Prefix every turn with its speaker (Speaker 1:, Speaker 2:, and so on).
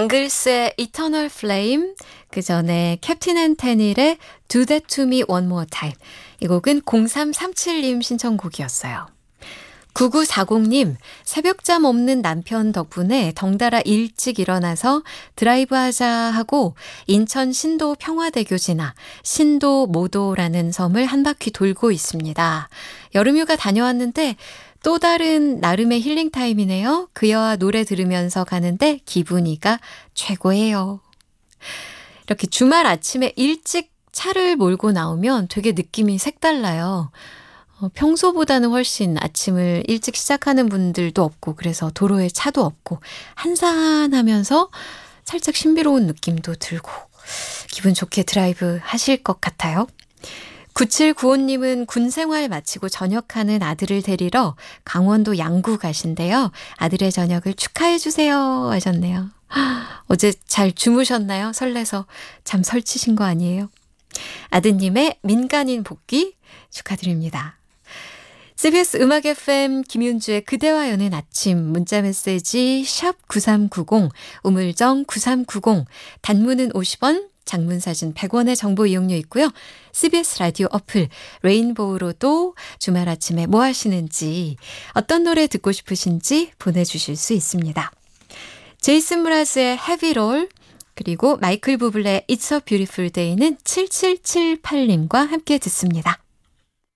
Speaker 1: 뱅글스의 Eternal Flame, 그 전에 캡틴 앤 테닐의 Do That To Me One More Time. 이 곡은 0337님 신청곡이었어요. 9940님, 새벽잠 없는 남편 덕분에 덩달아 일찍 일어나서 드라이브 하자 하고 인천 신도 평화대교 지나 신도 모도라는 섬을 한 바퀴 돌고 있습니다. 여름휴가 다녀왔는데 또 다른 나름의 힐링 타임이네요. 그여와 노래 들으면서 가는데 기분이가 최고예요. 이렇게 주말 아침에 일찍 차를 몰고 나오면 되게 느낌이 색달라요. 평소보다는 훨씬 아침을 일찍 시작하는 분들도 없고 그래서 도로에 차도 없고 한산하면서 살짝 신비로운 느낌도 들고 기분 좋게 드라이브 하실 것 같아요. 9795님은 군 생활 마치고 전역하는 아들을 데리러 강원도 양구 가신대요. 아들의 전역을 축하해 주세요 하셨네요. 어제 잘 주무셨나요? 설레서 잠 설치신 거 아니에요? 아드님의 민간인 복귀 축하드립니다. CBS 음악 FM 김윤주의 그대와 여는 아침 문자메시지 샵 9390 우물정 9390 단문은 50원 장문사진 100원의 정보 이용료 있고요. CBS 라디오 어플 레인보우로도 주말 아침에 뭐 하시는지 어떤 노래 듣고 싶으신지 보내주실 수 있습니다. 제이슨 무라즈의 헤비롤 그리고 마이클 부블레의 It's a Beautiful Day는 7778님과 함께 듣습니다.